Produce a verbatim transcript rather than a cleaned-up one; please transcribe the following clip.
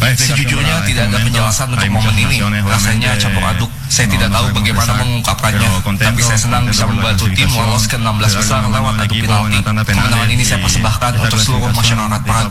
Sejujurnya tidak ada penjelasan untuk momen ini. Rasanya campur aduk. Saya tidak tahu bagaimana mengungkapkannya. Tapi saya senang bisa membantu tim lolos ke enam belas besar lewat adu penalti. Kemenangan ini saya persembahkan untuk seluruh masyarakat Paraguay.